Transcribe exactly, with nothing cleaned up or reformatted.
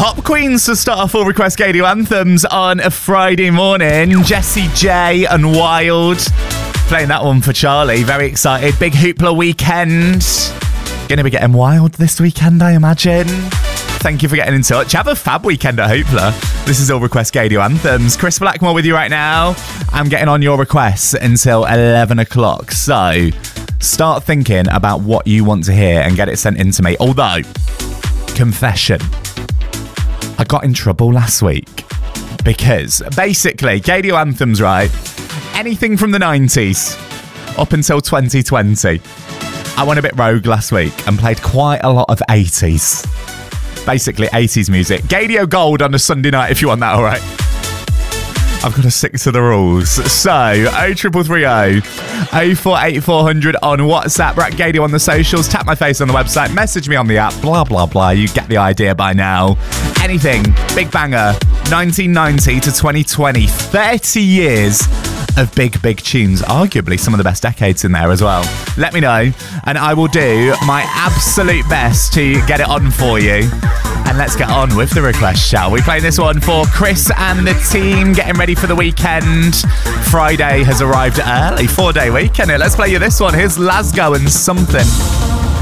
Pop Queens to start off all Request Radio Anthems on a Friday morning. Jessie J and Wild. Playing that one for Charlie. Very excited. Big Hoopla weekend. Gonna be getting wild this weekend, I imagine. Thank you for getting in touch. Have a fab weekend at Hoopla. This is all Request Radio Anthems. Chris Blackmore with you right now. I'm getting on your requests until eleven o'clock. So start thinking about what you want to hear and get it sent in to me. Although, confession, I got in trouble last week because basically, Radio Anthems, right? Anything from the nineties up until twenty twenty. I went a bit rogue last week and played quite a lot of eighties. Basically, eighties music. Gadio Gold on a Sunday night if you want that, all right? I've got to stick to the rules. So, oh three three three oh, oh four eight four hundred on WhatsApp. Rack Gadio on the socials. Tap my face on the website. Message me on the app. Blah, blah, blah. You get the idea by now. Anything. Big banger. nineteen ninety to twenty twenty. thirty years of big, big tunes. Arguably some of the best decades in there as well. Let me know, and I will do my absolute best to get it on for you. And let's get on with the request, shall we? Playing this one for Chris and the team, getting ready for the weekend. Friday has arrived early, four-day weekend. Let's play you this one. Here's Lasgo and Something.